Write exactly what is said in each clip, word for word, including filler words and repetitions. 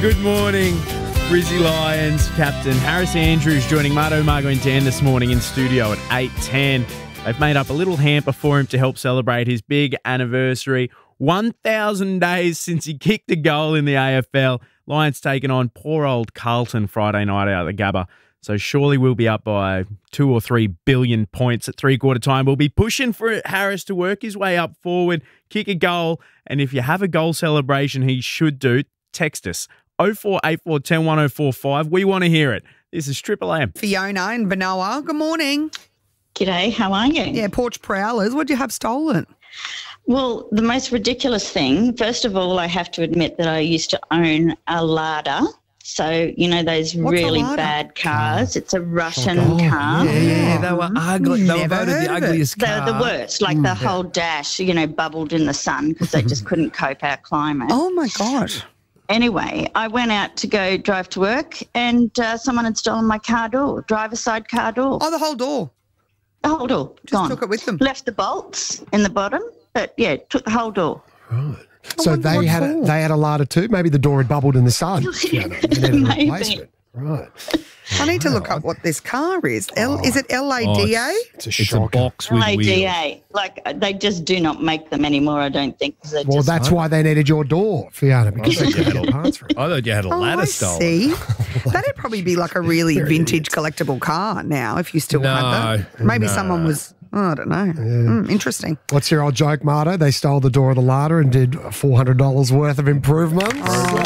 Good morning, Brizzy Lions captain Harris Andrews joining Marto, Margo and Dan this morning in studio at eight ten. They've made up a little hamper for him to help celebrate his big anniversary. one thousand days since he kicked a goal in the A F L. Lions taking on poor old Carlton Friday night out at the Gabba. So surely we'll be up by two or three billion points at three-quarter time. We'll be pushing for Harris to work his way up forward, kick a goal, and if you have a goal celebration he should do, text us. oh four eight four, one oh one oh four five. We want to hear it. This is Triple M. Fiona and Benoa, good morning. G'day, how are you? Yeah, porch prowlers. What do you have stolen? Well, the most ridiculous thing, first of all, I have to admit that I used to own a Lada. So, you know, those What's really a Lada? bad cars. It's a Russian Oh, car. Yeah, yeah, they were ugly. They were Never voted heard the of it. ugliest They're car. the worst, like the whole dash, you know, bubbled in the sun because they just couldn't cope our climate. Oh, my gosh. Anyway, I went out to go drive to work and uh, someone had stolen my car door, driver's side car door. Oh, the whole door. The whole door, Just gone. took it with them. Left the bolts in the bottom, but, yeah, took the whole door. Right. I So wonder they what had a, for. they had a Lada too. Maybe the door had bubbled in the sun. Yeah, they needed a Maybe. replacement. Right. I need to look up what this car is. L, is it L A D A? Oh, It's a It's a shocker. box with L A D wheels. A. Like, uh, they just do not make them anymore, I don't think. 'Cause they're Well, just, that's why they needed your door, Fiona, because they you couldn't had get parts for it. I thought you had a Oh, ladder I stolen. see. That'd probably be like a really They're vintage idiots. collectible car now if you still No, had that. Maybe no. someone was, oh, I don't know. Mm, interesting. What's your old joke, Marto? They stole the door of the Lada and did four hundred dollars worth of improvements.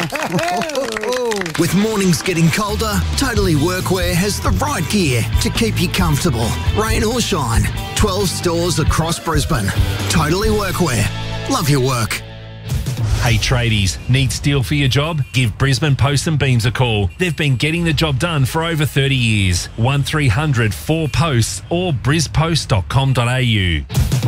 With mornings getting colder, Totally Workwear has the right gear to keep you comfortable, rain or shine. twelve stores across Brisbane. Totally Workwear. Love your work. Hey tradies, need steel for your job? Give Brisbane Post and Beams a call. They've been getting the job done for over thirty years. one three hundred four posts or bris post dot com dot a u.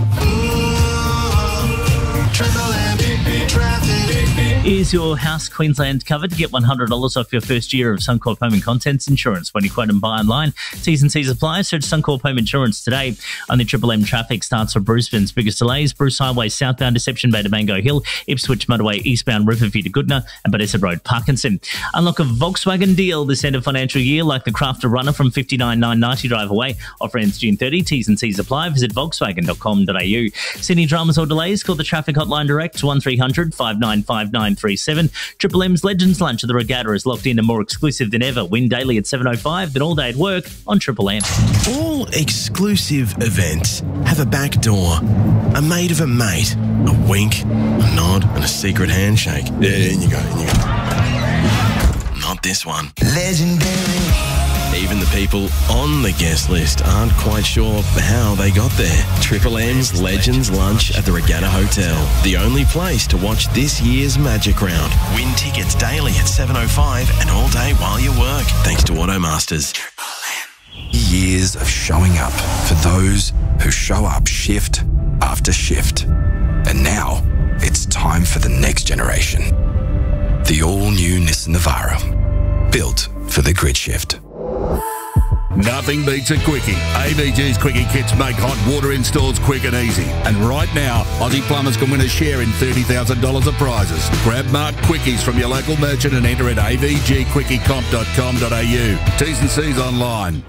Is your house Queensland covered? Get one hundred dollars off your first year of Suncorp Home and Contents Insurance when you quote and buy online. T's and C's apply. Search Suncorp Home Insurance today. Only Triple M traffic starts for Brisbane's biggest delays. Bruce Highway southbound Deception Bay to Mango Hill, Ipswich Motorway eastbound Riverview to Goodna, and Badessa Road Parkinson. Unlock a Volkswagen deal this end of financial year like the Crafter Runner from fifty-nine thousand nine hundred ninety drive away. Offer ends June thirtieth. T's and C's apply. Visit volkswagen dot com dot a u. Sydney dramas or delays? Call the traffic hotline direct one three hundred five nine five nine three seven. Triple M's Legends Lunch at the Regatta is locked in and more exclusive than ever. Win daily at seven oh five, then all day at work on Triple M. All exclusive events have a back door, a mate of a mate, a wink, a nod, and a secret handshake. Yeah, in you go, in you go. Not this one. Legendary. Even the people on the guest list aren't quite sure how they got there. Triple M's Legends Lunch at the Regatta Hotel, the only place to watch this year's Magic Round. Win tickets daily at seven oh five and all day while you work. Thanks to Automasters. Years of showing up for those who show up shift after shift. And now it's time for the next generation. The all-new Nissan Navara, built for the grid shift. Nothing beats a quickie. A V G's Quickie Kits make hot water installs quick and easy. And right now, Aussie plumbers can win a share in thirty thousand dollars of prizes. Grab marked quickies from your local merchant and enter at a v g quickie comp dot com dot a u. T's and C's online.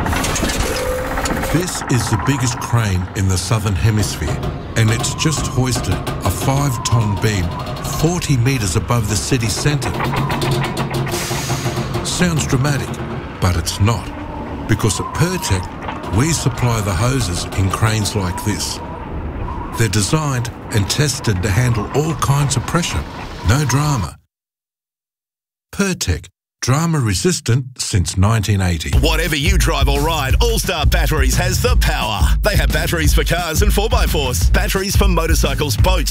This is the biggest crane in the Southern Hemisphere, and it's just hoisted a five-ton beam forty metres above the city centre. Sounds dramatic, but it's not, because at Pertec, we supply the hoses in cranes like this. They're designed and tested to handle all kinds of pressure. No drama. Pertec. Drama resistant since nineteen eighty. Whatever you drive or ride, All Star Batteries has the power. They have batteries for cars and four by fours, batteries for motorcycles, boats,